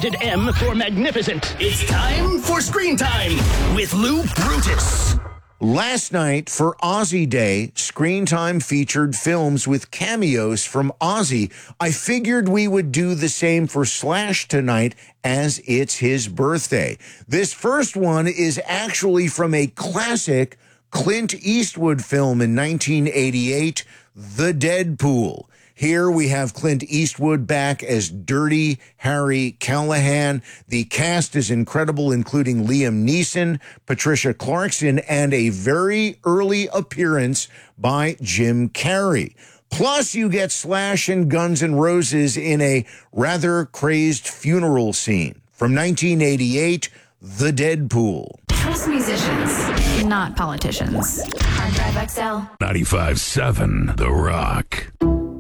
Rated M for magnificent. It's time for Screen Time with Lou Brutus. Last night, for Ozzy Day, Screen Time featured films with cameos from Ozzy. I figured we would do the same for Slash tonight, as it's his birthday. This first one is actually from a classic Clint Eastwood film in 1988, The Deadpool. Here we have Clint Eastwood back as Dirty Harry Callahan. The cast is incredible, including Liam Neeson, Patricia Clarkson, and a very early appearance by Jim Carrey. Plus, you get Slash and Guns N' Roses in a rather crazed funeral scene. From 1988, The Deadpool. Trust musicians, not politicians. Hard Drive XL. 95.7 The Rock.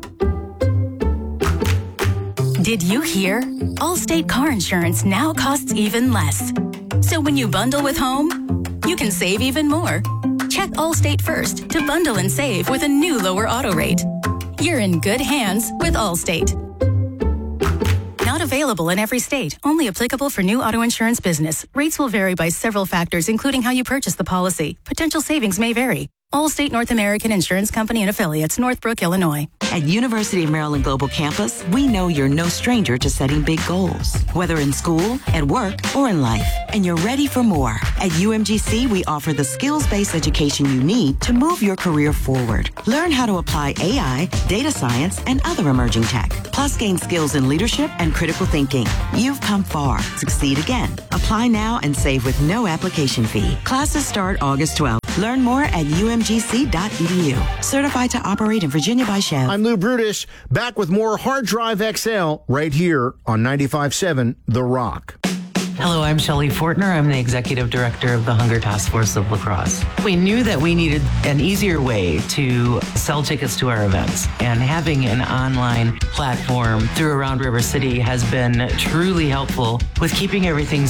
Did you hear? Allstate car insurance now costs even less. So when you bundle with home, you can save even more. Check Allstate first to bundle and save with a new lower auto rate. You're in good hands with Allstate. Not available in every state. Only applicable for new auto insurance business. Rates will vary by several factors, including how you purchase the policy. Potential savings may vary. Allstate North American Insurance Company and Affiliates, Northbrook, Illinois. At University of Maryland Global Campus, we know you're no stranger to setting big goals, whether in school, at work, or in life, and you're ready for more. At UMGC, we offer the skills-based education you need to move your career forward. Learn how to apply AI, data science, and other emerging tech, plus gain skills in leadership and critical thinking. You've come far. Succeed again. Apply now and save with no application fee. Classes start August 12th. Learn more at umgc.edu. Certified to operate in Virginia by Chev. I'm Lou Brutus, back with more Hard Drive XL right here on 95.7 The Rock. Hello, I'm Shelley Fortner. I'm the Executive Director of the Hunger Task Force of La Crosse. We knew that we needed an easier way to sell tickets to our events, and having an online platform through Around River City has been truly helpful with keeping everything